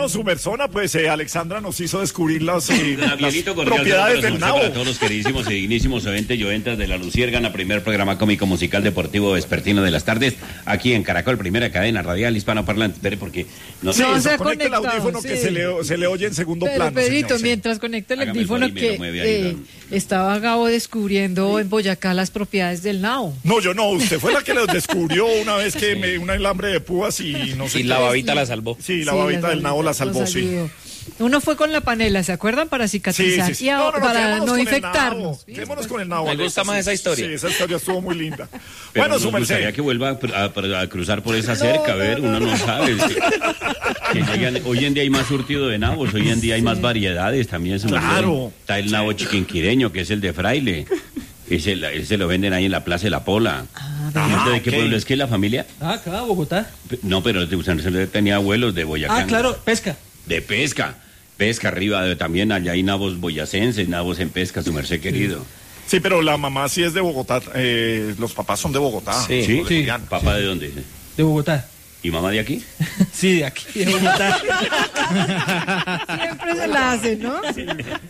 Bueno, su persona, pues Alexandra nos hizo descubrir las propiedades del nabo. Para todos los queridísimos y dignísimos oyentes y oyentas de La Luciérgana, primer programa cómico musical deportivo vespertino de las tardes, aquí en Caracol, primera cadena radial hispanoparlante. Espere, porque no sé. No, se conecta el audífono, sí, que se le oye en segundo plano. Pedrito, señor, mientras conecta el audífono, que estaba Gabo descubriendo en Boyacá las propiedades del nabo. No, yo no, usted fue la que los descubrió una vez que me dio un alambre de púas y no sé. Y la babita la salvó. Sí, la babita del nabo la salvó, sí. Uno fue con la panela, ¿se acuerdan? Para cicatrizar. Sí. Y para no infectarnos. Quedémonos con el nabo. Me gusta más esa historia. Sí, esa historia estuvo muy linda. Pero bueno, su merced. Me gustaría que vuelva a cruzar por esa cerca, a ver, uno no sabe. Hoy en día hay más surtido de nabos, hoy en día hay más variedades también. Claro. Está el nabo chiquinquireño, que es el de Fraile. Ese lo venden ahí en la Plaza de la Pola. ¿De qué pueblo es que la familia? Acá, Bogotá. No, pero usted tenía abuelos de Boyacá. Claro, pesca. De pesca arriba, también allá hay nabos boyacenses, nabos en pesca, su merced querido. Sí, pero la mamá sí es de Bogotá, los papás son de Bogotá. Sí. ¿Papá de dónde? De Bogotá. ¿Y mamá de aquí? Sí, de aquí, de Bogotá. Siempre se la hace, ¿no? Sí.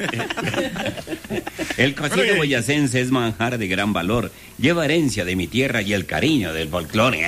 El cocido boyacense es manjar de gran valor. Lleva herencia de mi tierra y el cariño del folclore.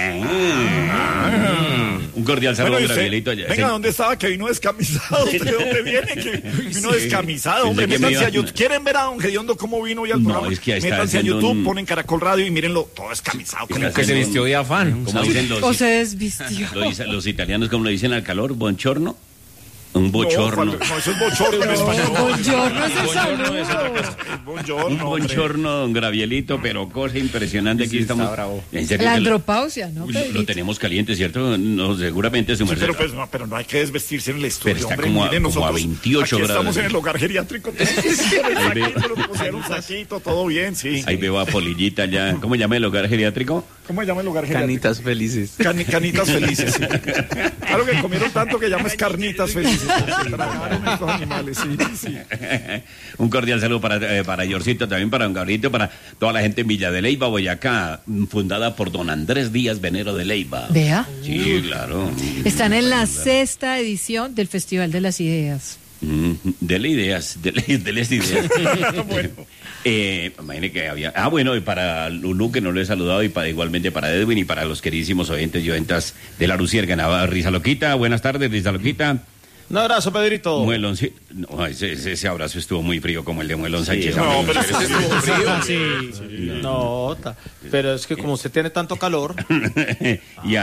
Un cordial saludo, Gabrielito. Venga, ¿dónde estaba que vino descamisado? ¿De dónde viene que vino descamisado? Hombre, métanse a YouTube. ¿Quieren ver a don Gediondo cómo vino hoy al programa? Es que métanse a YouTube, ponen Caracol Radio y mírenlo todo descamisado. Como que se vistió de afán. Como dicen o se desvistió. Los italianos, como le dicen al calor, bonchorno. Un bochorno. No, eso es bochorno en español. Bonchorno es el saludo. Un bonchorno, don Gabrielito, pero cosa impresionante. Aquí estamos. En serio, la andropausia, ¿no? Lo tenemos caliente, ¿cierto? No, seguramente su merced. Pero no hay que desvestirse en el estudio. Pero está hombre, como a 28 aquí grados. Estamos en el hogar geriátrico. Pusieron saquito, todo bien, sí. Ahí veo a Polillita ya. ¿Cómo llama el hogar geriátrico? ¿Cómo llama el hogar geriátrico? Canitas felices. Canitas felices, sí. Claro que comieron tanto que llamas carnitas felices. Estos animales, sí. Un cordial saludo para Yorcito, también para don Gabrielito, para toda la gente en Villa de Leyva, Boyacá, fundada por don Andrés Díaz Venero de Leyva. Vea. Sí, claro. Están en la 6ª edición del Festival de las Ideas. Dele ideas. Bueno. Imagine que había. Bueno, y para Lulú, que no lo he saludado, y igualmente para Edwin y para los queridísimos oyentes y oyentas de La Luciérgana. Risa Loquita, buenas tardes, Risa Loquita. Un abrazo, Pedrito. No, ese abrazo estuvo muy frío como el de Muelón Sánchez. No, pero ese estuvo frío. Sí. No, pero es que como usted tiene tanto calor.